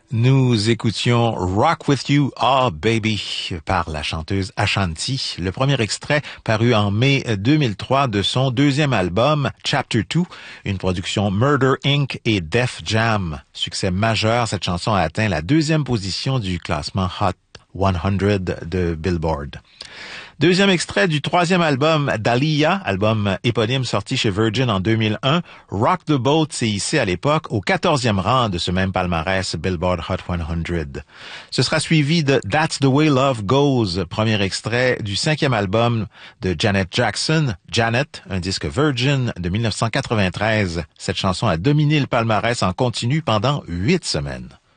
Nous écoutions Rock With You, Oh Baby par la chanteuse Ashanti, le premier extrait paru en mai 2003 de son deuxième album Chapter 2, une production Murder Inc. et Def Jam. Succès majeur, cette chanson a atteint la deuxième position du classement Hot 100 de Billboard. Deuxième extrait du troisième album d'Aaliyah, album éponyme sorti chez Virgin en 2001, Rock the Boat s'est hissé à l'époque au 14e rang de ce même palmarès Billboard Hot 100. Ce sera suivi de That's the Way Love Goes, premier extrait du cinquième album de Janet Jackson, Janet, un disque Virgin de 1993. Cette chanson a dominé le palmarès en continu pendant 8 semaines.